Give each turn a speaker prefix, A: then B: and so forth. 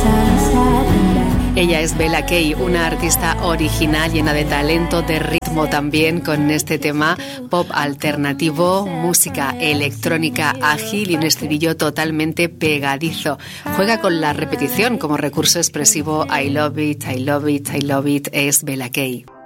A: Ella es Bella Kay, una artista original llena de talento, de ritmo también, con este tema pop alternativo, música electrónica ágil y un estribillo totalmente pegadizo. Juega con la repetición como recurso expresivo. I love it, I love it, I love it, es Bella Kay.